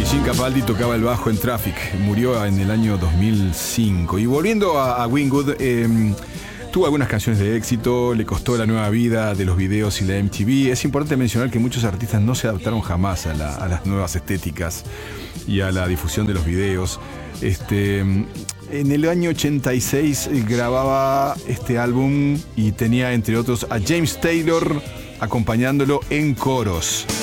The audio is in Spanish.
Gene Capaldi tocaba el bajo en Traffic, murió en el año 2005. Y volviendo a Winwood, tuvo algunas canciones de éxito, le costó la nueva vida de los videos y la MTV. Es importante mencionar que muchos artistas no se adaptaron jamás a las nuevas estéticas y a la difusión de los videos. En el año 86 grababa este álbum y tenía entre otros a James Taylor acompañándolo en coros.